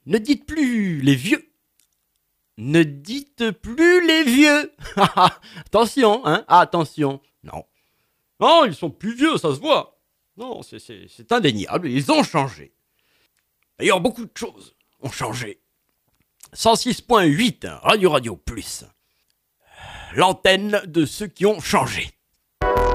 Ne dites plus les vieux. Ne dites plus les vieux. Attention, hein, attention. Non. Non, ils sont plus vieux, ça se voit. Non, c'est indéniable, ils ont changé. D'ailleurs, beaucoup de choses ont changé. 106.8, Radio Plus. L'antenne de ceux qui ont changé.